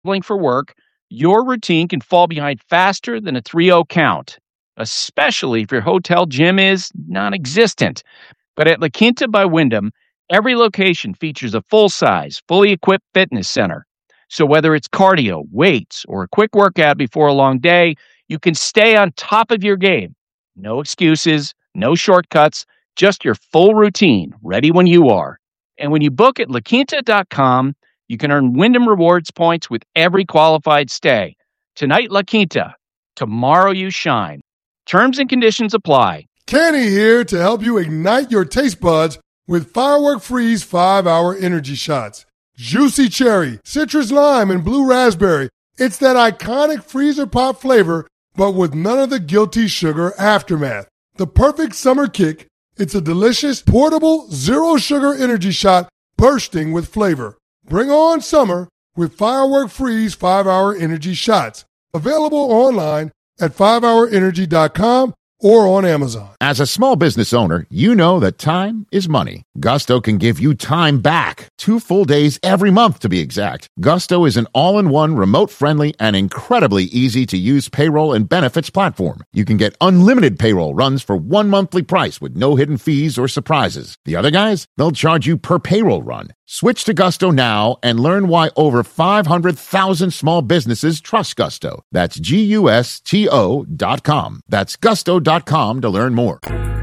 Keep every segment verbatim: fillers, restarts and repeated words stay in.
traveling for work, your routine can fall behind faster than a three oh count, especially if your hotel gym is non-existent. But at La Quinta by Wyndham, every location features a full-size, fully equipped fitness center. So whether it's cardio, weights, or a quick workout before a long day, you can stay on top of your game. No excuses, no shortcuts, just your full routine, ready when you are. And when you book at la quinta dot com, you can earn Wyndham Rewards points with every qualified stay. Tonight, La Quinta. Tomorrow, you shine. Terms and conditions apply. Kenny here to help you ignite your taste buds with Firework Freeze five hour Energy Shots. Juicy cherry, citrus lime, and blue raspberry. It's that iconic freezer pop flavor, but with none of the guilty sugar aftermath. The perfect summer kick. It's a delicious, portable, zero-sugar energy shot bursting with flavor. Bring on summer with Firework Freeze five hour Energy Shots. Available online at five hour energy dot com or on Amazon. As a small business owner, you know that time is money. Gusto can give you time back. Two full days every month, to be exact. Gusto is an all-in-one, remote-friendly, and incredibly easy-to-use payroll and benefits platform. You can get unlimited payroll runs for one monthly price with no hidden fees or surprises. The other guys, they'll charge you per payroll run. Switch to Gusto now and learn why over five hundred thousand small businesses trust Gusto. That's G U S T O dot com. That's gusto dot com to learn more.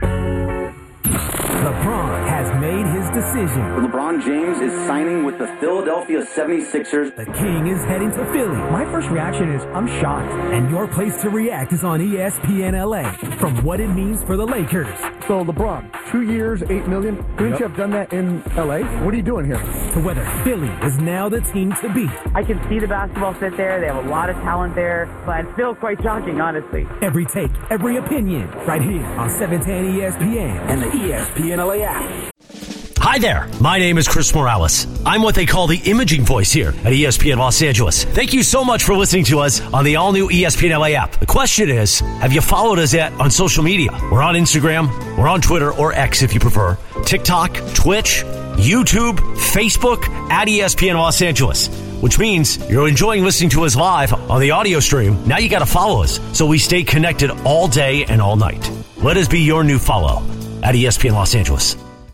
LeBron has made his decision. LeBron James is signing with the Philadelphia seventy-sixers. The King is heading to Philly. My first reaction is, I'm shocked. And your place to react is on E S P N L A. From what it means for the Lakers. So LeBron, two years, eight million. Couldn't yep. you have done that in L A? What are you doing here? To whether Philly is now the team to beat. I can see the basketball fit there. They have a lot of talent there, but it's still quite shocking, honestly. Every take, every opinion, right here on seven ten E S P N and the E S P N L A app. Hi there, my name is Chris Morales. I'm what they call the imaging voice here at E S P N Los Angeles. Thank you so much for listening to us on the all-new E S P N L A app. The question is, have you followed us yet on social media? We're on Instagram, we're on Twitter, or X if you prefer, TikTok, Twitch, YouTube, Facebook, at E S P N Los Angeles. Which means you're enjoying listening to us live on the audio stream. Now you got to follow us so we stay connected all day and all night. Let us be your new follow at E S P N Los Angeles.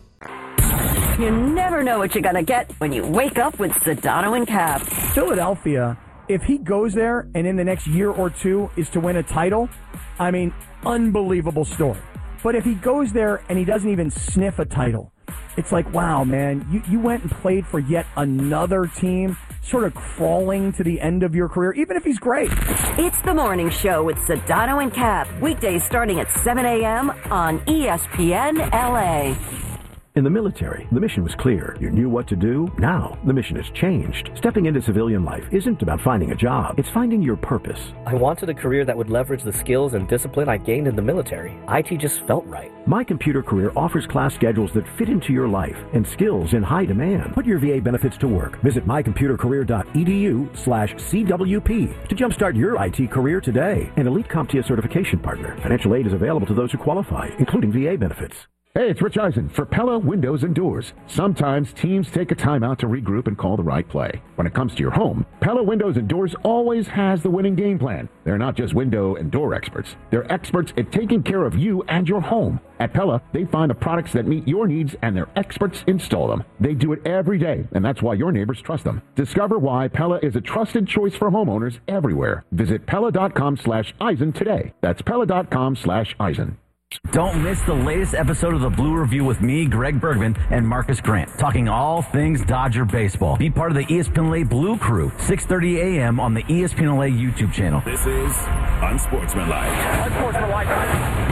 You never know what you're going to get when you wake up with Sedano and Cap. Philadelphia, if he goes there and in the next year or two is to win a title, I mean, unbelievable story. But if he goes there and he doesn't even sniff a title, it's like, wow, man, you, you went and played for yet another team, sort of crawling to the end of your career, even if he's great. It's the morning show with Sedano and Cap, weekdays starting at seven a.m. on E S P N L A. In the military, the mission was clear. You knew what to do. Now, the mission has changed. Stepping into civilian life isn't about finding a job. It's finding your purpose. I wanted a career that would leverage the skills and discipline I gained in the military. I T just felt right. My Computer Career offers class schedules that fit into your life and skills in high demand. Put your V A benefits to work. Visit my computer career dot e d u slash C W P to jumpstart your I T career today. An elite CompTIA certification partner. Financial aid is available to those who qualify, including V A benefits. Hey, it's Rich Eisen for Pella Windows and Doors. Sometimes teams take a timeout to regroup and call the right play. When it comes to your home, Pella Windows and Doors always has the winning game plan. They're not just window and door experts. They're experts at taking care of you and your home. At Pella, they find the products that meet your needs and their experts install them. They do it every day, and that's why your neighbors trust them. Discover why Pella is a trusted choice for homeowners everywhere. Visit Pella.com slash Eisen today. That's Pella.com slash Eisen. Don't miss the latest episode of the Blue Review with me, Greg Bergman, and Marcus Grant, talking all things Dodger baseball. Be part of the E S P N L A Blue Crew, six thirty a.m. on the E S P N L A YouTube channel. This is Unsportsmanlike. Unsportsmanlike.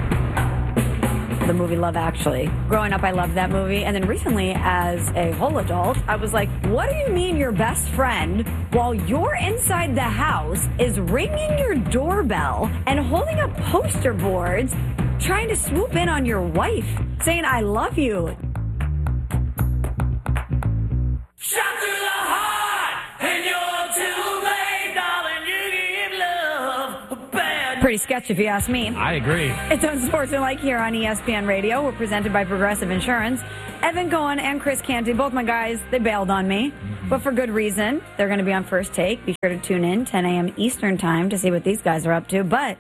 The movie Love Actually. Growing up, I loved that movie. And then recently, as a whole adult, I was like, what do you mean your best friend, while you're inside the house, is ringing your doorbell and holding up poster boards, trying to swoop in on your wife, saying, I love you. Shot through the heart, and you're too late, darling, you give love a bad. Pretty sketch if you ask me. I agree. It's Unsportsmanlike here on E S P N Radio. We're presented by Progressive Insurance. Evan Cohen and Chris Canty, both my guys, they bailed on me, but for good reason. They're going to be on First Take. Be sure to tune in ten a.m. Eastern time to see what these guys are up to. But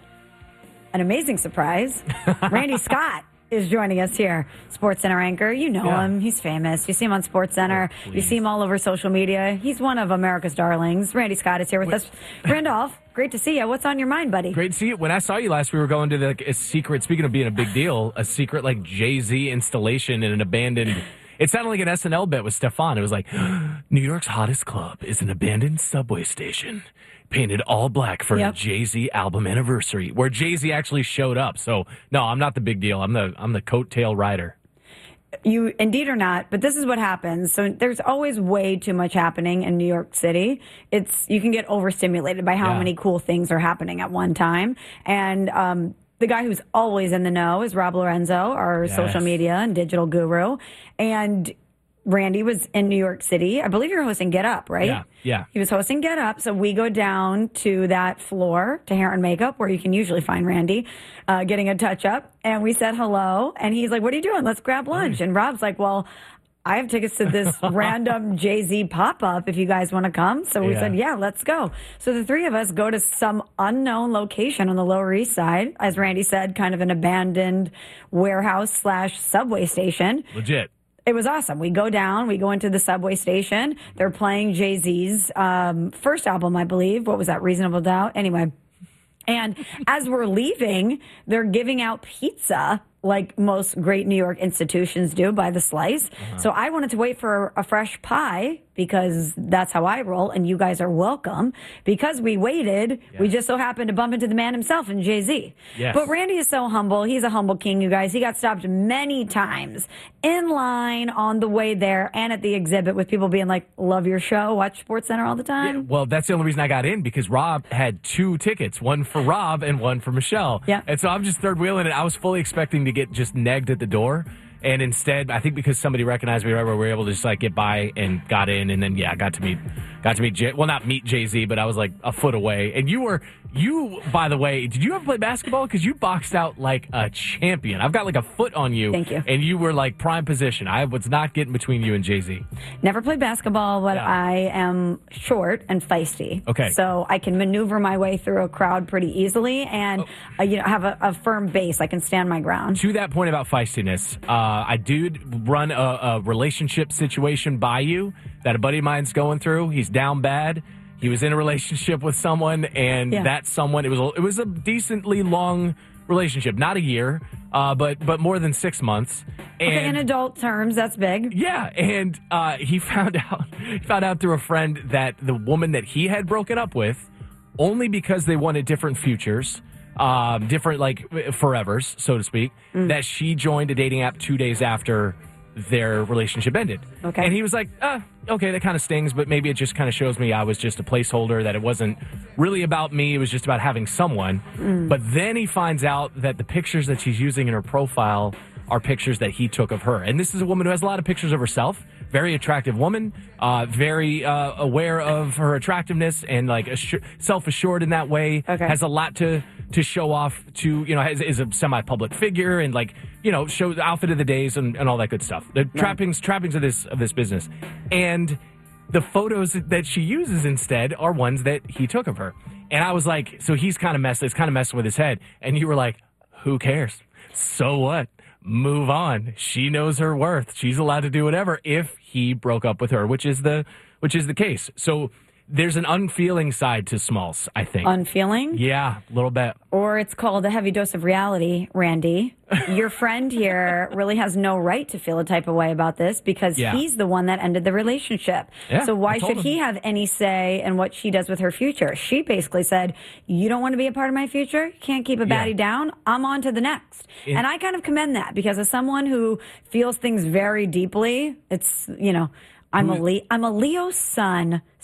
an amazing surprise, Randy Scott is joining us here. SportsCenter anchor. You know yeah. him. He's famous. You see him on SportsCenter. Oh, you see him all over social media. He's one of America's darlings. Randy Scott is here with Wait. us. Randolph, great to see you. What's on your mind, buddy? Great to see you. When I saw you last, we were going to the, like, a secret, speaking of being a big deal, a secret like Jay-Z installation in an abandoned... It sounded like an S N L bit with Stefan. It was like, New York's hottest club is an abandoned subway station painted all black for yep. a Jay-Z album anniversary, where Jay-Z actually showed up. So, no, I'm not the big deal. I'm the I'm the coattail rider. You indeed are not, but this is what happens. So there's always way too much happening in New York City. It's you can get overstimulated by how yeah. many cool things are happening at one time. And um the guy who's always in the know is Rob Lorenzo, our yes. social media and digital guru. And Randy was in New York City. I believe you're hosting Get Up, right? Yeah, yeah. He was hosting Get Up. So we go down to that floor, to hair and makeup, where you can usually find Randy uh, getting a touch-up. And we said hello. And he's like, what are you doing? Let's grab lunch. And Rob's like, well, I have tickets to this random Jay-Z pop-up if you guys want to come. So we yeah. said, yeah, let's go. So the three of us go to some unknown location on the Lower East Side. As Randy said, kind of an abandoned warehouse slash subway station. Legit. It was awesome. We go down, we go into the subway station. They're playing Jay-Z's um, first album, I believe. What was that, Reasonable Doubt? Anyway. And as we're leaving, they're giving out pizza like most great New York institutions do by the slice. Uh-huh. So I wanted to wait for a fresh pie because that's how I roll, and you guys are welcome. Because we waited, yes. we just so happened to bump into the man himself and Jay-Z. Yes. But Randy is so humble. He's a humble king, you guys. He got stopped many times in line on the way there and at the exhibit with people being like, love your show, watch SportsCenter all the time. Yeah, well, that's the only reason I got in, because Rob had two tickets, one for Rob and one for Michelle. Yeah. And so I'm just third wheeling it. I was fully expecting to get just negged at the door. And instead, I think because somebody recognized me right where we were able to just like get by and got in, and then yeah, got to meet, got to meet Jay, well, not meet Jay-Z, but I was like a foot away. And you were, you by the way, did you ever play basketball? Because you boxed out like a champion. I've got like a foot on you. Thank you. And you were like prime position. I was not getting between you and Jay-Z. Never played basketball, but yeah. I am short and feisty. Okay. So I can maneuver my way through a crowd pretty easily, and oh. uh, you know, have a, a firm base. I can stand my ground. To that point about feistiness, uh, I did run a, a relationship situation by you that a buddy of mine's going through. He's down bad. He was in a relationship with someone, and yeah. that someone, it was a, it was a decently long relationship, not a year, uh, but but more than six months. And, okay, in adult terms, that's big. Yeah, and uh, he found out he found out through a friend that the woman that he had broken up with, only because they wanted different futures, um, different like forevers, so to speak, mm. that she joined a dating app two days after their relationship ended. Okay. And he was like, uh, okay, that kind of stings, but maybe it just kind of shows me I was just a placeholder, that it wasn't really about me, it was just about having someone. Mm. But then he finds out that the pictures that she's using in her profile are pictures that he took of her. And this is a woman who has a lot of pictures of herself. Very attractive woman, uh, very uh, aware of her attractiveness and like assu- self-assured in that way. Okay. Has a lot to to show off to, you know, has, is a semi-public figure and like, you know, shows outfit of the days and, and all that good stuff. The right. trappings trappings of this of this business. And the photos that she uses instead are ones that he took of her. And I was like, so he's kind of messing, it's kind of messing with his head. And you were like, who cares? So what? Move on. She knows her worth. She's allowed to do whatever if he broke up with her, which is the which is the case. So there's an unfeeling side to Smalls, I think. Unfeeling? Yeah, a little bit. Or it's called a heavy dose of reality, Randy. Your friend here really has no right to feel a type of way about this because yeah. he's the one that ended the relationship. Yeah, so why I told should him. he have any say in what she does with her future? She basically said, you don't want to be a part of my future? You can't keep a baddie Yeah. down? I'm on to the next. In- and I kind of commend that because as someone who feels things very deeply, it's, you know, I'm a, Le- I'm a Leo sun,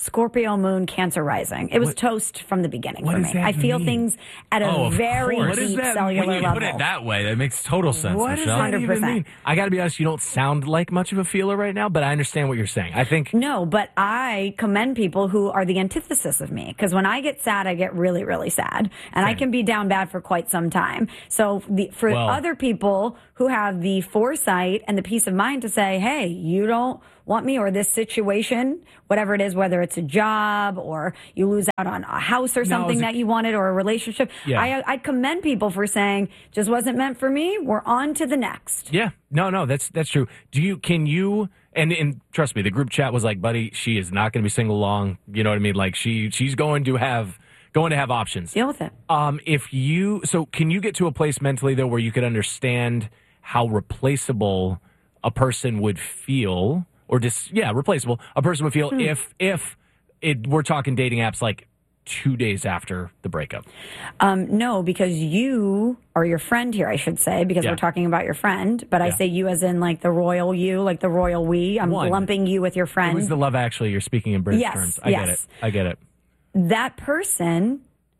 Scorpio moon, Cancer rising. It was What- toast from the beginning what for does me. that I feel mean? things at a Oh, of very course. What does deep that- cellular When you level. put it that way, that makes total sense, What does Michelle. that even one hundred percent. mean? I got to be honest, you don't sound like much of a feeler right now, but I understand what you're saying. I think No, but I commend people who are the antithesis of me because when I get sad, I get really, really sad, and I Same. can be down bad for quite some time. So the, for Well- other people who have the foresight and the peace of mind to say, "Hey, you don't want me or this situation, whatever it is, whether it's a job or you lose out on a house or No, something it's a- that you wanted or a relationship," Yeah. I, I commend people for saying, "Just wasn't meant for me. We're on to the next." Yeah, no, no, that's that's true. Do you can you and and trust me, the group chat was like, buddy, she is not going to be single long. You know what I mean? Like she she's going to have going to have options. Deal with it. Um, if you so can you get to a place mentally though where you could understand how replaceable a person would feel, or just yeah, replaceable a person would feel Hmm. if if it we're talking dating apps like two days after the breakup. Um, no, because you or your friend here, I should say, because Yeah. we're talking about your friend, but I Yeah. say you as in like the royal you, like the royal we. I'm One. lumping you with your It friend. was the Love Actually. You're speaking in British Yes, terms. I get it. yes. I get it. That person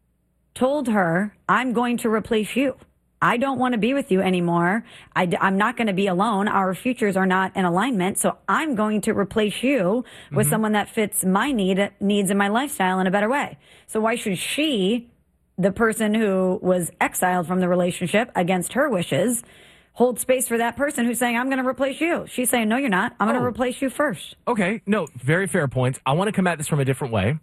told her, "I'm going to replace you. I don't want to be with you anymore. I, am not going to be alone. Our futures are not in alignment. So I'm going to replace you with Mhm. someone that fits my need, needs and my lifestyle in a better way." So why should she, the person who was exiled from the relationship against her wishes, hold space for that person who's saying, "I'm going to replace you"? She's saying, "No, you're not. I'm going Oh. to replace you first." Okay, no, very fair points. I want to come at this from a different way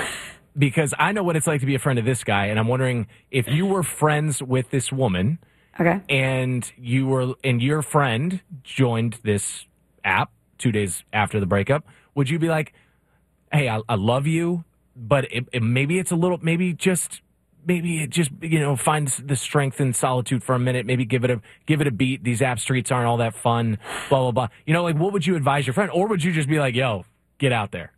because I know what it's like to be a friend of this guy, and I'm wondering if you were friends with this woman, okay, and you were and your friend joined this app two days after the breakup, would you be like, "Hey, I, I love you, but it, it, maybe it's a little, maybe just." Maybe it just you know finds the strength in solitude for a minute. Maybe give it a give it a beat. These app streets aren't all that fun. Blah blah blah. You know, like what would you advise your friend, or would you just be like, "Yo, get out there,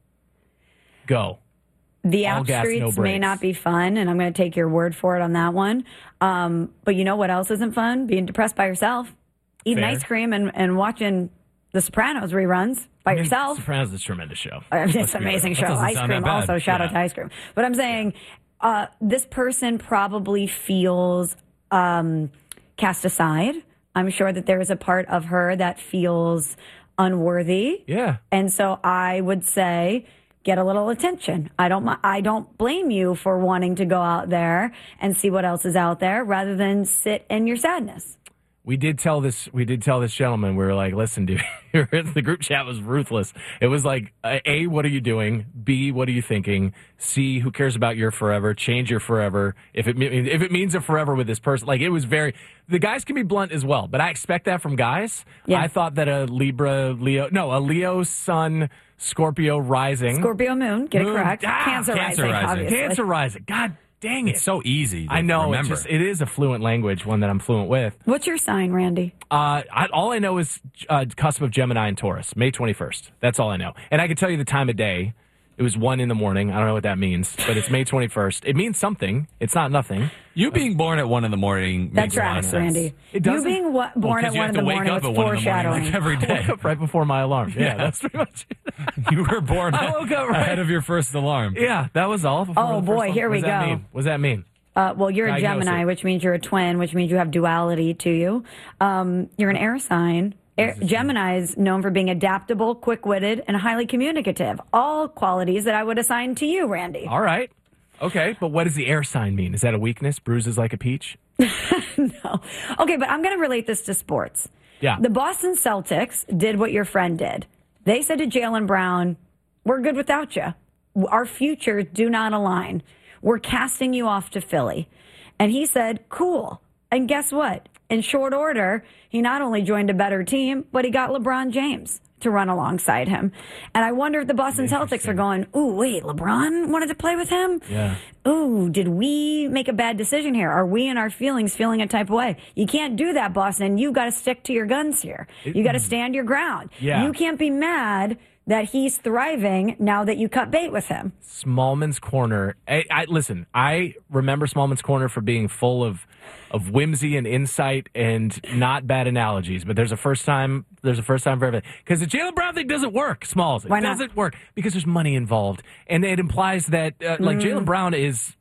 go." The All app gas, no streets may brakes. not be fun, and I'm going to take your word for it on that one. Um, but you know what else isn't fun? Being depressed by yourself, eating Fair. ice cream, and, and watching The Sopranos reruns by I mean, yourself. Sopranos is a tremendous show. I mean, Let's it's an be amazing real. show. That doesn't Ice sound cream, that bad. also shout out Yeah. to ice cream. But I'm saying uh, this person probably feels um, cast aside. I'm sure that there is a part of her that feels unworthy. Yeah. And so I would say, get a little attention. I don't, mi- I don't blame you for wanting to go out there and see what else is out there rather than sit in your sadness. We did tell this. We did tell this gentleman. We were like, "Listen, dude, the group chat was ruthless. It was like, A, what are you doing? B, what are you thinking? C, who cares about your forever? Change your forever. If it me- if it means a forever with this person, like it was very. The guys can be blunt as well, but I expect that from guys. Yeah. I thought that a Libra, Leo, no, a Leo Sun, Scorpio rising, Scorpio moon, get it Moon. correct. Ah, Cancer, Cancer rising, rising. obviously. Cancer rising. God dang it! It's so easy to I know. It, remember. just, it is a fluent language, one that I'm fluent with. What's your sign, Randy? Uh, I, all I know is uh, cusp of Gemini and Taurus, May twenty-first. That's all I know. And I can tell you the time of day. It was one in the morning. I don't know what that means, but it's May twenty-first. It means something. It's not nothing. You being born at one in the morning That makes a lot of tracks, sense. Randy. It you doesn't? being wa- Well, born 'cause at you one have in to the wake morning up was at one in the morning, foreshadowing. like every I day. woke up right before my alarm. Yeah, Yeah. that's pretty much it. You were born I woke up right- ahead of your first alarm. Yeah, that was all. before Oh, the first boy, one. here What we does that go. mean? What does that mean? Uh, well, you're a Diagnose Gemini, it. which means you're a twin, which means you have duality to you. Um, you're an air sign. Air, Gemini is known for being adaptable, quick-witted, and highly communicative. All qualities that I would assign to you, Randy. All right. Okay, but what does the air sign mean? Is that a weakness? Bruises like a peach? No. Okay, but I'm going to relate this to sports. Yeah. The Boston Celtics did what your friend did. They said to Jaylen Brown, "We're good without you. Our futures do not align. We're casting you off to Philly." And he said, "Cool." And guess what? In short order, he not only joined a better team, but he got LeBron James to run alongside him. And I wonder if the Boston Celtics are going, "Ooh, wait, LeBron wanted to play with him? Yeah. Ooh, did we make a bad decision here? Are we in our feelings feeling a type of way?" You can't do that, Boston. You've got to stick to your guns here. You got to stand your ground. Yeah. You can't be mad that he's thriving now that you cut bait with him. Smallman's Corner. I, I listen. I remember Smallman's Corner for being full of of whimsy and insight and not bad analogies. But there's a first time. There's a first time for everything. Because the Jaylen Brown thing doesn't work. Smalls. It Why not? doesn't work because there's money involved, and it implies that uh, like Mm. Jaylen Brown is.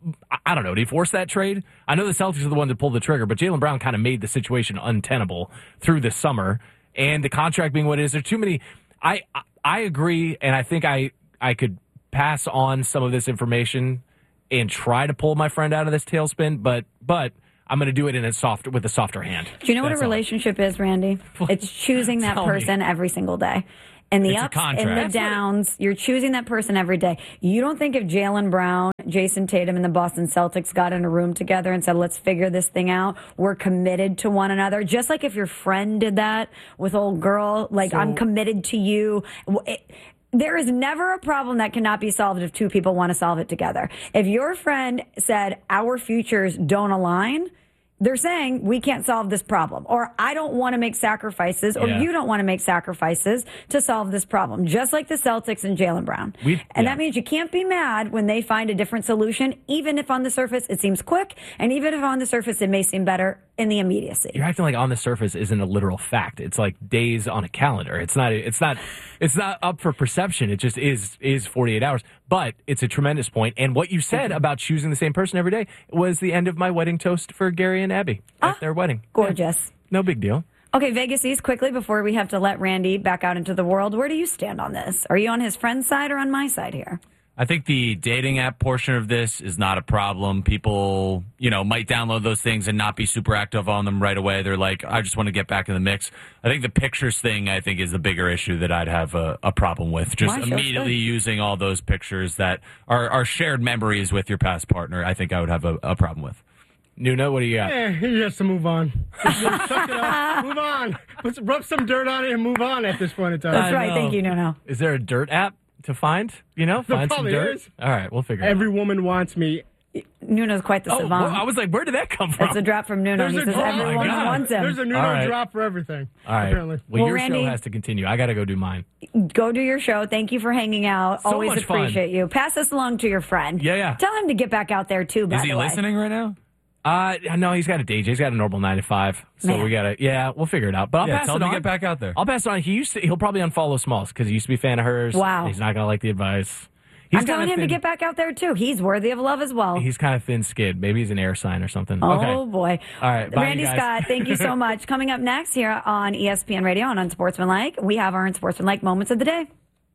I don't know. Did he force that trade? I know the Celtics are the ones that pulled the trigger, but Jaylen Brown kind of made the situation untenable through the summer, and the contract being what it is. There's too many. I I agree, and I think I, I could pass on some of this information and try to pull my friend out of this tailspin, but but I'm going to do it in a soft with a softer hand. Do you know That's what a relationship is, Randy? It's choosing that Tell me. person every single day. And the It's a ups and contract. the That's what- downs, you're choosing that person every day. You don't think if Jaylen Brown, Jason Tatum, and the Boston Celtics got in a room together and said, let's figure this thing out, we're committed to one another. Just like if your friend did that with old girl, like, So- I'm committed to you. It, there is never a problem that cannot be solved if two people want to solve it together. If your friend said, our futures don't align, they're saying we can't solve this problem, or I don't want to make sacrifices, or Yeah. you don't want to make sacrifices to solve this problem, just like the Celtics and Jaylen Brown. We- and yeah. that means you can't be mad when they find a different solution, even if on the surface it seems quick, and even if on the surface it may seem better in the immediacy. You're acting like on the surface isn't a literal fact. It's like days on a calendar. It's not. It's not. It's not up for perception. It just is. Is forty-eight hours. But it's a tremendous point. And what you said about choosing the same person every day was the end of my wedding toast for Gary and Abby at their wedding. Gorgeous. Yeah. No big deal. Okay, Vegas East, quickly before we have to let Randy back out into the world, where do you stand on this? Are you on his friend's side or on my side here? I think the dating app portion of this is not a problem. People, you know, might download those things and not be super active on them right away. They're like, I just want to get back in the mix. I think the pictures thing, I think, is the bigger issue that I'd have a, a problem with. Just Why? Show us immediately good. using all those pictures that are, are shared memories with your past partner, I think I would have a, a problem with. Nuno, what do you got? Yeah, he has to move on. Just suck it up. Move on. Let's rub some dirt on it and move on at this point in time. That's right. Thank you, Nuno. Is there a dirt app to find? You know, There find some probably dirt. is. All right, we'll figure it out. Every woman wants me. Nuno's quite the Oh, savant. well, I was like, where did that come from? It's a drop from Nuno. There's He a says drop. everyone Oh, my God. wants him. There's a Nuno All right. drop for everything. All right. Apparently. Well, Well, your Randy- show has to continue. I got to go do mine. Go do your show. Thank you for hanging out. So Always much fun. appreciate you. Pass this along to your friend. Yeah, yeah. Tell him to get back out there too. By Is he the way. listening right now? Uh, no, he's got a day job. He's got a normal nine to five. So Man. we got to, yeah, we'll figure it out. But I'll Yeah, pass tell it him to on. get back out there. I'll pass it on. He used to, he'll probably unfollow Smalls because he used to be a fan of hers. Wow. He's not going to like the advice. He's I'm telling kinda him thin, to get back out there too. He's worthy of love as well. He's kind of thin skid. Maybe he's an air sign or something. Oh Okay. boy. All right. Bye, Randy you guys. Scott, thank you so much. Coming up next here on E S P N Radio and Unsportsmanlike, we have our Unsportsmanlike moments of the day.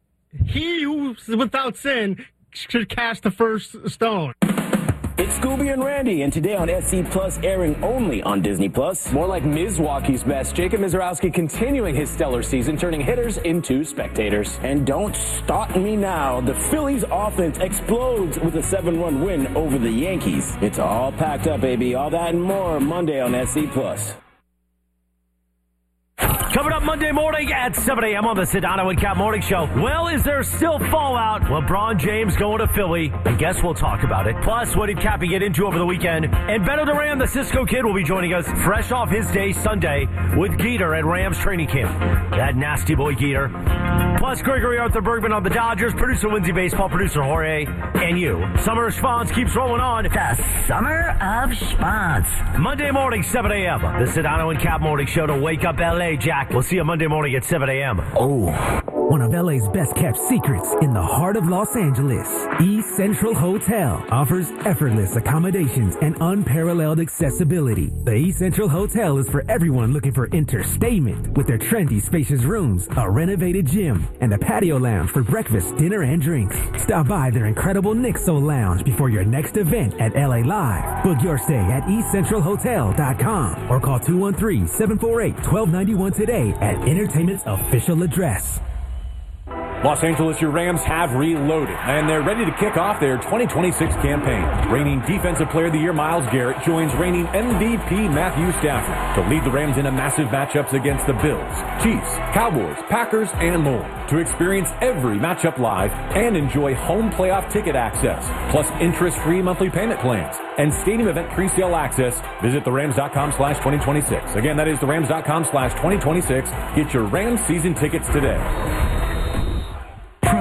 He who's without sin should cast the first stone. It's Scooby and Randy, and today on S C Plus, airing only on Disney Plus. More like Mizwaukee's best. Jacob Mizorowski continuing his stellar season, turning hitters into spectators. And don't stop me now. The Phillies offense explodes with a seven-run win over the Yankees. It's all packed up, baby. All that and more Monday on S C Plus. Coming up Monday morning at seven a.m. on the Sedano and Cap Morning Show. Well, is there still fallout? LeBron James going to Philly. I guess we'll talk about it. Plus, what did Cappy get into over the weekend? And Beto Duran, the Cisco Kid, will be joining us fresh off his day Sunday with Geeter at Rams training camp. That nasty boy Geeter. Plus, Gregory Arthur Bergman on the Dodgers, producer Lindsay Baseball, producer Jorge, and you. Summer of Schwanz keeps rolling on. The Summer of Schwanz. Monday morning, seven a.m. The Sedano and Cap Morning Show to wake up L A, Jack. We'll see you Monday morning at seven a.m. Oh, one of L A's best kept secrets in the heart of Los Angeles. East Central Hotel offers effortless accommodations and unparalleled accessibility. The East Central Hotel is for everyone looking for entertainment with their trendy spacious rooms, a renovated gym, and a patio lounge for breakfast, dinner, and drinks. Stop by their incredible Nixo Lounge before your next event at L A Live. Book your stay at east central hotel dot com or call two one three, seven four eight, one two nine one today at Entertainment's official address. Los Angeles, your Rams have reloaded, and they're ready to kick off their twenty twenty-six campaign. Reigning Defensive Player of the Year Myles Garrett joins reigning M V P Matthew Stafford to lead the Rams into massive matchups against the Bills, Chiefs, Cowboys, Packers, and more. To experience every matchup live and enjoy home playoff ticket access, plus interest-free monthly payment plans and stadium event pre-sale access, visit the rams dot com slash twenty twenty-six. Again, that is the rams dot com slash twenty twenty-six. Get your Rams season tickets today.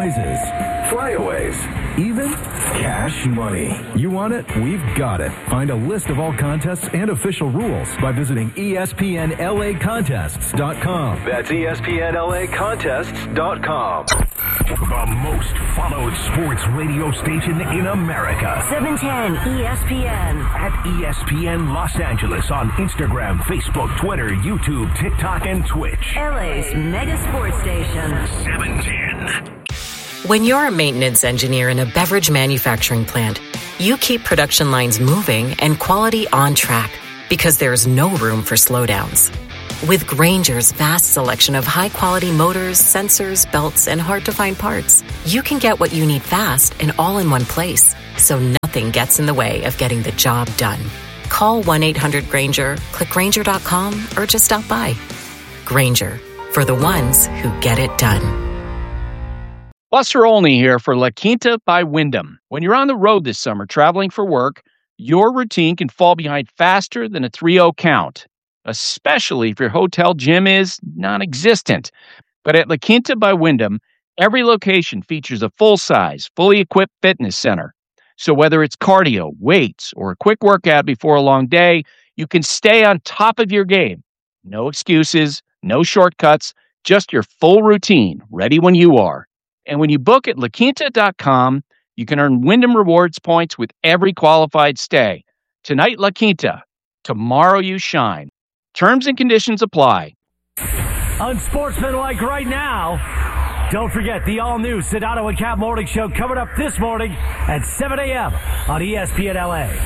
prizes, Flyaways. even cash money. You want it? We've got it. Find a list of all contests and official rules by visiting E S P N L A contests dot com. That's E S P N L A contests dot com. The most followed sports radio station in America. seven ten E S P N. At E S P N Los Angeles on Instagram, Facebook, Twitter, YouTube, TikTok, and Twitch. L A's mega sports station. seven ten. When you're a maintenance engineer in a beverage manufacturing plant, you keep production lines moving and quality on track because there's no room for slowdowns. With Grainger's vast selection of high-quality motors, sensors, belts, and hard-to-find parts, you can get what you need fast and all in one place, so nothing gets in the way of getting the job done. Call one eight hundred Grainger, click Grainger dot com, or just stop by. Grainger, for the ones who get it done. Buster Olney here for La Quinta by Wyndham. When you're on the road this summer traveling for work, your routine can fall behind faster than a three oh count, especially if your hotel gym is non-existent. But at La Quinta by Wyndham, every location features a full-size, fully equipped fitness center. So whether it's cardio, weights, or a quick workout before a long day, you can stay on top of your game. No excuses, no shortcuts, just your full routine, ready when you are. And when you book at La Quinta dot com, you can earn Wyndham Rewards points with every qualified stay. Tonight, La Quinta. Tomorrow, you shine. Terms and conditions apply. Unsportsmanlike right now. Don't forget the all-new Sedano and Cap Morning Show coming up this morning at seven a.m. on E S P N L A.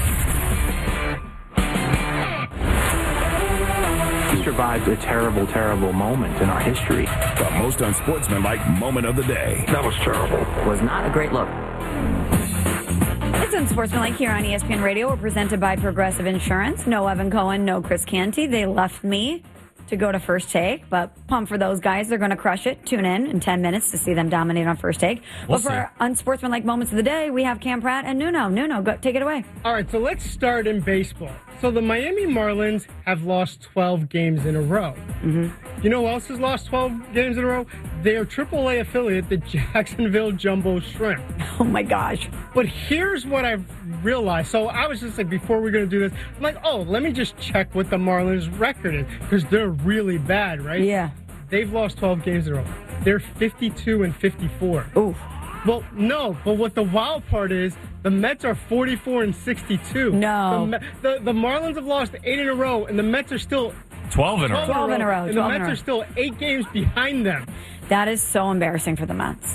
We survived a terrible, terrible moment in our history. The most unsportsmanlike moment of the day. That was terrible. Was not a great look. It's Unsportsmanlike here on E S P N Radio. We're presented by Progressive Insurance. No Evan Cohen, no Chris Canty. They left me to go to First Take, but pumped for those guys. They're going to crush it. Tune in in ten minutes to see them dominate on First Take. We'll but for our Unsportsmanlike moments of the day, we have Cam Pratt and Nuno. Nuno, go, take it away. All right, so let's start in baseball. So the Miami Marlins have lost twelve games in a row. Mm-hmm. You know who else has lost twelve games in a row? Their triple A affiliate, the Jacksonville Jumbo Shrimp. Oh, my gosh. But here's what I've realized. So I was just like, before we're going to do this, I'm like, oh, let me just check what the Marlins' record is, because they're really bad, right? Yeah. They've lost twelve games in a row. They're fifty-two and fifty-four. Ooh. Well, no, but what the wild part is, the Mets are forty-four and sixty-two. No. The, the, the Marlins have lost eight in a row, and the Mets are still twelve in a row. twelve in a row. And the Mets are still eight games behind them. That is so embarrassing for the Mets.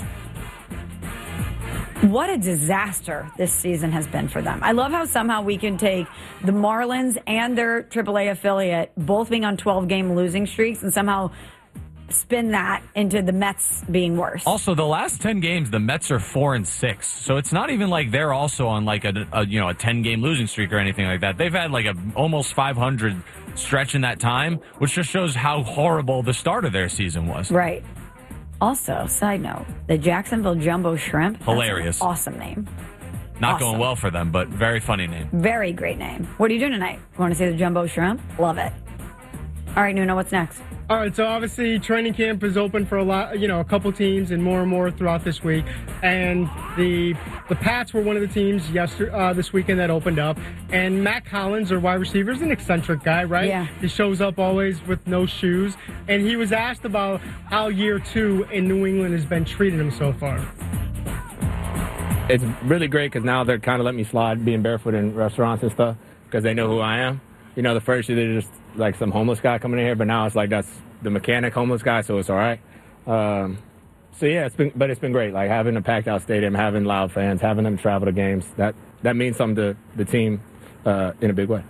What a disaster this season has been for them. I love how somehow we can take the Marlins and their triple A affiliate both being on twelve-game losing streaks and somehow spin that into the Mets being worse. Also, the last ten games, the Mets are four and six, so it's not even like they're also on like a, a you know a ten game losing streak or anything like that. They've had like a almost five hundred stretch in that time, which just shows how horrible the start of their season was. Right. Also, side note, the Jacksonville Jumbo Shrimp. Hilarious. Awesome name. Not awesome. going well for them, but very funny name. Very great name. What are you doing tonight? Want to see the Jumbo Shrimp? Love it. All right, Nuno, what's next? All right, so obviously training camp is open for a lot, you know, a couple teams and more and more throughout this week. And the the Pats were one of the teams yesterday, uh, this weekend that opened up. And Matt Collins, their wide receiver, is an eccentric guy, right? Yeah. He shows up always with no shoes. And he was asked about how year two in New England has been treating him so far. It's really great because now they're kind of let me slide being barefoot in restaurants and stuff because they know who I am. You know, the first year they're just like some homeless guy coming in here, but now it's like that's the mechanic homeless guy, so it's all right. Um, so yeah, it's been, but it's been great. Like having a packed out stadium, having loud fans, having them travel to games. That that means something to the team uh, in a big way.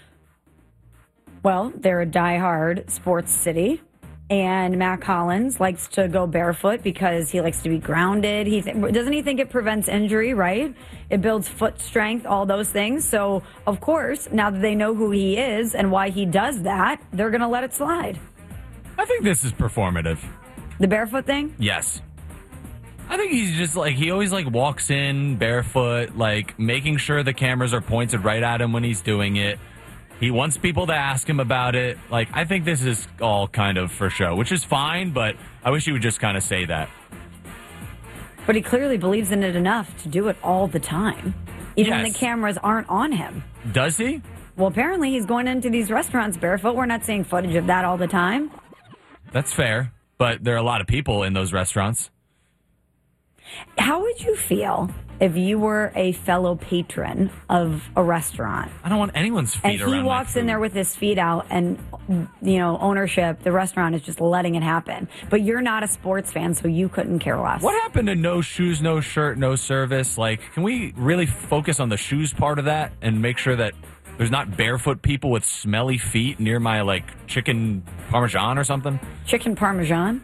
Well, they're a diehard sports city, and Matt Collins likes to go barefoot because he likes to be grounded. He th- doesn't he think it prevents injury, right? It builds foot strength, all those things. So, of course, now that they know who he is and why he does that, they're going to let it slide. I think this is performative. The barefoot thing? Yes. I think he's just like, he always like walks in barefoot, like making sure the cameras are pointed right at him when he's doing it. He wants people to ask him about it. Like, I think this is all kind of for show, which is fine, but I wish he would just kind of say that. But he clearly believes in it enough to do it all the time, even when Yes. the cameras aren't on him. Does he? Well, apparently he's going into these restaurants barefoot. We're not seeing footage of that all the time. That's fair, but there are a lot of people in those restaurants. How would you feel if you were a fellow patron of a restaurant? I don't want anyone's feet And around he my walks in food. there with his feet out, and, you know, ownership, the restaurant is just letting it happen. But you're not a sports fan, so you couldn't care less. What happened to no shoes, no shirt, no service? Like, can we really focus on the shoes part of that and make sure that there's not barefoot people with smelly feet near my, like, chicken parmesan or something? Chicken parmesan?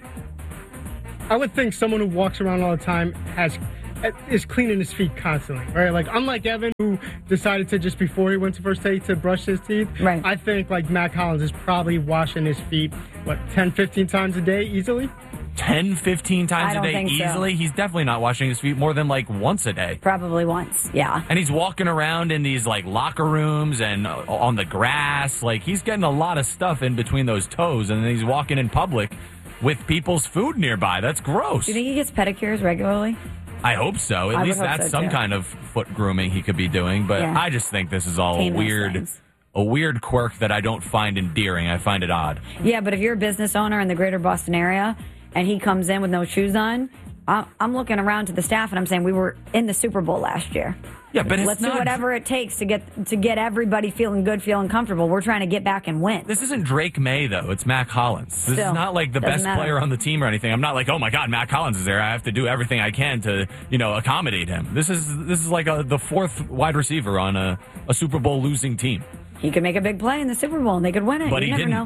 I would think someone who walks around all the time has is cleaning his feet constantly, right? Like, unlike Evan, who decided to just before he went to first take to brush his teeth, right? I think, like, Matt Collins is probably washing his feet, what, ten, fifteen times a day easily? ten, fifteen times I a don't day think so. easily? He's definitely not washing his feet more than, like, once a day. Probably once, yeah. And he's walking around in these, like, locker rooms and uh, on the grass. Like, he's getting a lot of stuff in between those toes, and then he's walking in public with people's food nearby. That's gross. Do you think he gets pedicures regularly? I hope so. At I would least hope that's so, some too. kind of foot grooming he could be doing. But Yeah. I just think this is all a Painless weird, things. a weird quirk that I don't find endearing. I find it odd. Yeah, but if you're a business owner in the greater Boston area and he comes in with no shoes on, I- I'm looking around to the staff and I'm saying we were in the Super Bowl last year. Yeah, but it's let's not- do whatever it takes to get to get everybody feeling good, feeling comfortable. We're trying to get back and win. This isn't Drake May, though. It's Matt Collins. This Still, is not like the doesn't best matter. player on the team or anything. I'm not like, oh my God, Matt Collins is there. I have to do everything I can to, you know, accommodate him. This is this is like a, the fourth wide receiver on a, a Super Bowl losing team. He could make a big play in the Super Bowl and they could win it. But you he never didn't. know.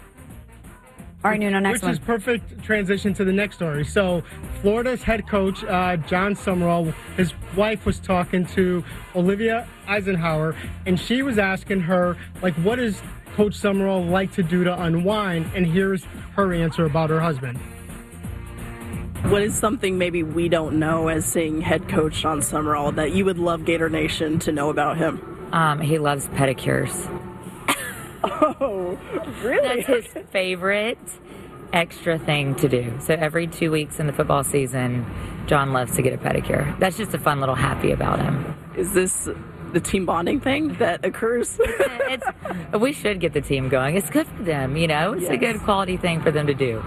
All right, Nuno, next Which one. is perfect transition to the next story. So, Florida's head coach, uh, John Summerall, his wife was talking to Olivia Eisenhower, and she was asking her, like, what does Coach Summerall like to do to unwind? And here's her answer about her husband. What is something maybe we don't know as seeing head coach John Summerall that you would love Gator Nation to know about him? Um, he loves pedicures. Oh, really? That's his favorite extra thing to do. So every two weeks in the football season, John loves to get a pedicure. That's just a fun little happy about him. Is this the team bonding thing that occurs? it's, we should get the team going. It's good for them, you know? It's a Yes. good quality thing for them to do.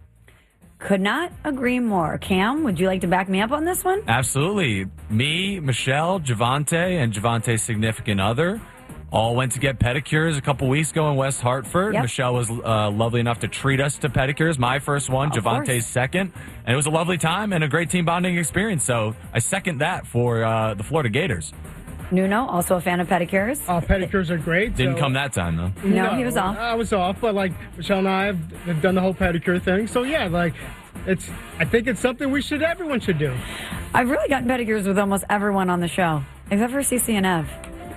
Could not agree more. Cam, would you like to back me up on this one? Absolutely. Me, Michelle, Javante, and Javante's significant other all went to get pedicures a couple weeks ago in West Hartford. Yep. Michelle was uh, lovely enough to treat us to pedicures. My first one, Of Javante's course. second. And it was a lovely time and a great team bonding experience. So I second that for uh, the Florida Gators. Nuno, also a fan of pedicures. Oh, pedicures are great. Didn't so- come that time, though. No, he was off. I was off, but, like, Michelle and I have, have done the whole pedicure thing. So, yeah, like, it's. I think it's something we should, everyone should do. I've really gotten pedicures with almost everyone on the show, except for C C and Ev.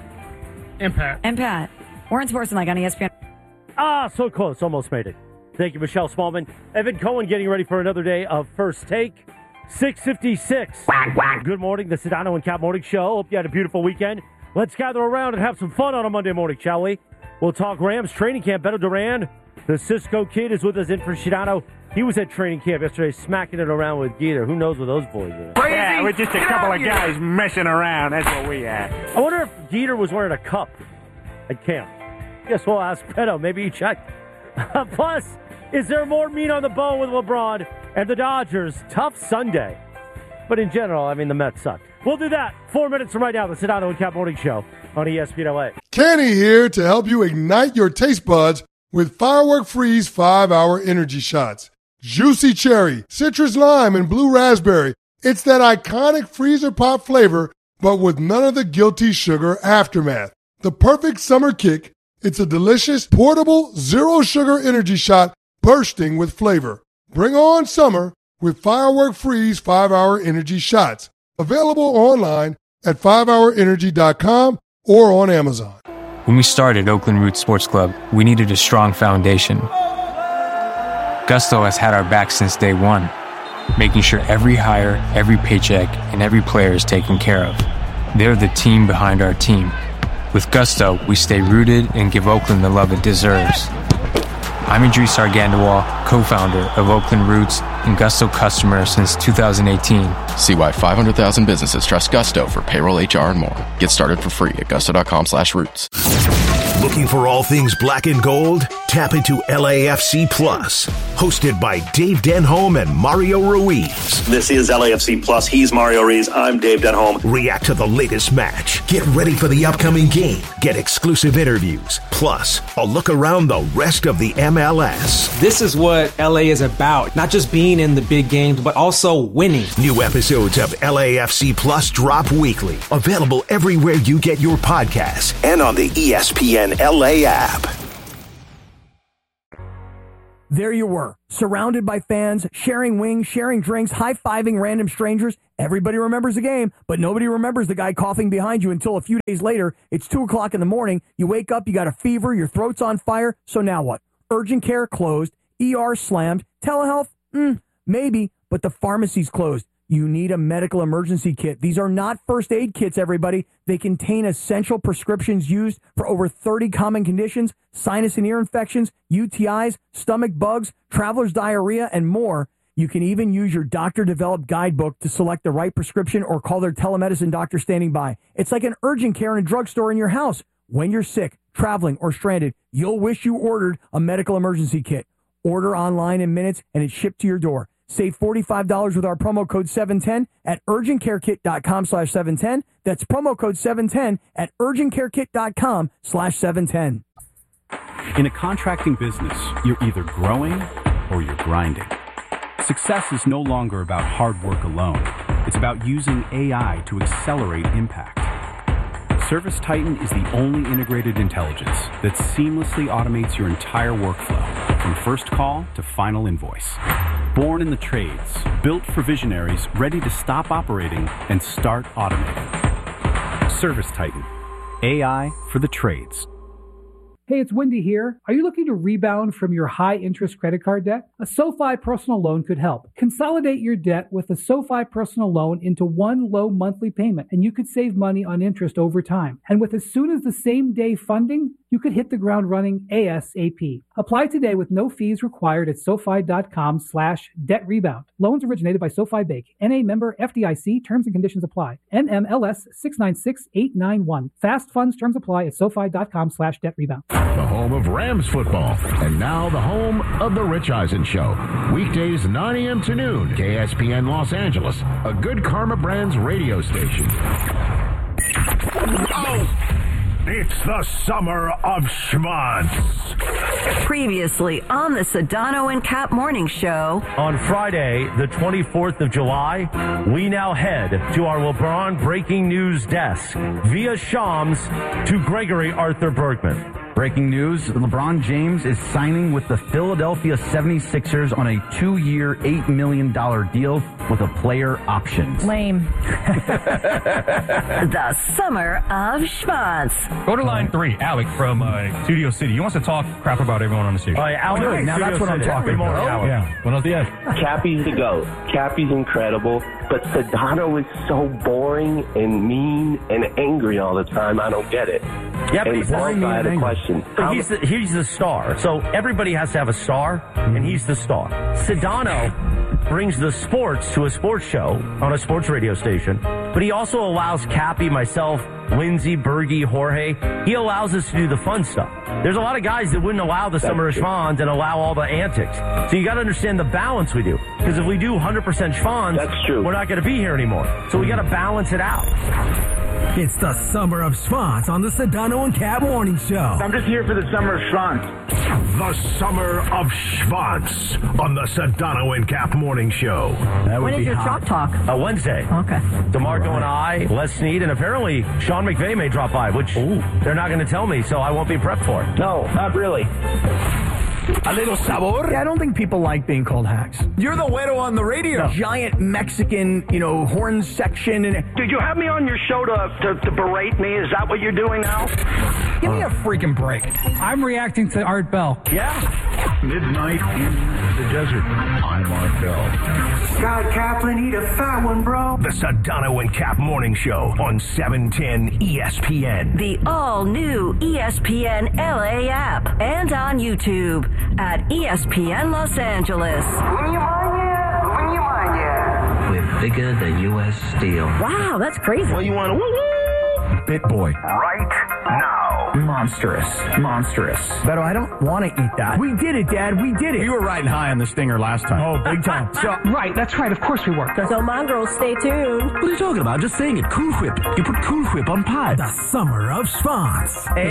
And Pat. And Pat. We're in Sports and Like on E S P N. Ah, so close. Almost made it. Thank you, Michelle Smallman. Evan Cohen getting ready for another day of First Take. six fifty-six. Good morning, the Sedano and Cap Morning Show. Hope you had a beautiful weekend. Let's gather around and have some fun on a Monday morning, shall we? We'll talk Rams training camp. Beto Duran, the Cisco kid, is with us in for Sedano. He was at training camp yesterday smacking it around with Gator. Who knows what those boys are? Yeah, we're just a couple of guys messing around. That's what we are. I wonder if Gator was wearing a cup at camp. Guess we'll ask Beto. Maybe he checked. Plus, is there more meat on the bone with LeBron and the Dodgers? Tough Sunday. But in general, I mean, the Mets suck. We'll do that four minutes from right now. The Sedano and Cap Morning Show on E S P N L A. Kenny here to help you ignite your taste buds with Firework Freeze five-hour energy shots. Juicy cherry, citrus lime, and blue raspberry. It's that iconic freezer pop flavor, but with none of the guilty sugar aftermath. The perfect summer kick. It's a delicious, portable, zero-sugar energy shot bursting with flavor. Bring on summer with Firework Freeze five-hour energy shots. Available online at five hour energy dot com or on Amazon. When we started Oakland Roots Sports Club, we needed a strong foundation. Gusto has had our back since day one, making sure every hire, every paycheck, and every player is taken care of. They're the team behind our team. With Gusto, we stay rooted and give Oakland the love it deserves. I'm Idris Argandawal, co-founder of Oakland Roots and Gusto customer since two thousand eighteen. See why five hundred thousand businesses trust Gusto for payroll, H R, and more. Get started for free at gusto.com slash roots. Looking for all things black and gold? Tap into L A F C Plus, hosted by Dave Denholm and Mario Ruiz. This is L A F C Plus. He's Mario Ruiz. I'm Dave Denholm. React to the latest match. Get ready for the upcoming game. Get exclusive interviews. Plus, a look around the rest of the M L S. This is what L A is about. Not just being in the big games, but also winning. New episodes of L A F C Plus drop weekly. Available everywhere you get your podcasts and on the E S P N L A app. There you were, surrounded by fans, sharing wings, sharing drinks, high-fiving random strangers. Everybody remembers the game, but nobody remembers the guy coughing behind you until a few days later. It's two o'clock in the morning. You wake up, you got a fever, your throat's on fire. So now what? Urgent care closed, E R slammed, telehealth? Mm, maybe, but the pharmacy's closed. You need a medical emergency kit. These are not first aid kits, everybody. They contain essential prescriptions used for over thirty common conditions, sinus and ear infections, U T Is, stomach bugs, traveler's diarrhea, and more. You can even use your doctor-developed guidebook to select the right prescription or call their telemedicine doctor standing by. It's like an urgent care in a drugstore in your house. When you're sick, traveling, or stranded, you'll wish you ordered a medical emergency kit. Order online in minutes, and it's shipped to your door. Save forty-five dollars with our promo code seven ten at urgentcarekit.com slash 710. That's promo code seven ten at urgentcarekit.com slash 710. In a contracting business, you're either growing or you're grinding. Success is no longer about hard work alone. It's about using A I to accelerate impact. ServiceTitan is the only integrated intelligence that seamlessly automates your entire workflow, from first call to final invoice. Born in the trades, built for visionaries ready to stop operating and start automating. ServiceTitan, A I for the trades. Hey, it's Wendy here. Are you looking to rebound from your high-interest credit card debt? A SoFi personal loan could help. Consolidate your debt with a SoFi personal loan into one low monthly payment, and you could save money on interest over time. And with as soon as the same day funding, you could hit the ground running ASAP. Apply today with no fees required at SoFi.com slash debt rebound. Loans originated by SoFi Bank. N A member F D I C. Terms and conditions apply. N M L S six nine six eight nine one. Fast funds terms apply at SoFi.com slash debt rebound. The home of Rams football. And now the home of The Rich Eisen Show. Weekdays nine a.m. to noon. K S P N Los Angeles. A Good Karma Brands radio station. Oh! It's the summer of schmonz. Previously on the Sedano and Cap Morning Show. On Friday, the twenty-fourth of July, we now head to our LeBron breaking news desk via Shams to Gregory Arthur Bergman. Breaking news, LeBron James is signing with the Philadelphia seventy-sixers on a two-year, eight million dollars deal with a player option. Lame. The summer of schmonz. Go to line three, Alec from uh, Studio City. He wants to talk crap about everyone on the station. Oh, yeah, Alec, oh, now that's what I'm talking about. Yeah. Buenos dias. Cappy's the GOAT. Cappy's incredible, but Sedano is so boring and mean and angry all the time. I don't get it. Yeah, but and he's the also, I had a question. But he's the, he's the star. So everybody has to have a star, mm-hmm. and he's the star. Sedano brings the sports to a sports show on a sports radio station, but he also allows Cappy, myself, Lindsay, Bergie, Jorge, he allows us to do the fun stuff. There's a lot of guys that wouldn't allow the That's summer of schmonz and allow all the antics. So you got to understand the balance we do. Because if we do one hundred percent schmonz, That's true. We're not going to be here anymore. So we got to balance it out. It's the summer of schmonz on the Sedano and Cap Morning Show. I'm just here for the summer of schmonz. The summer of schmonz on the Sedano and Cap Morning Show. That when is your hot. Chalk Talk? Uh, Wednesday. Okay. DeMarco right. and I, Les Snead, and apparently Sean McVay may drop by, which Ooh. they're not going to tell me, so I won't be prepped for it. No, not really. A little sabor? Yeah, I don't think people like being called hacks. You're the widow on the radio. No. Giant Mexican, you know, horn section. And did you have me on your show to, to, to berate me? Is that what you're doing now? Give uh. me a freaking break. I'm reacting to Art Bell. Yeah. Midnight in the Desert. I'm Mark Bell. Scott Kaplan, eat a fat one, bro. The Sedano and Cap Morning Show on seven ten E S P N. The all-new E S P N L A app and on YouTube at E S P N Los Angeles. We're bigger than U S Steel. Wow, that's crazy. Well, you want to woo-woo? BitBoy. Right now. Monstrous. Monstrous. Beto, I don't want to eat that. We did it, Dad. We did it. You were riding high on the Stinger last time. Oh, big time. So, right, that's right. Of course we were. So, mongrels, stay tuned. what are you talking about? I'm just saying it. Cool Whip. You put Cool Whip on pie. The summer of Schwanz. And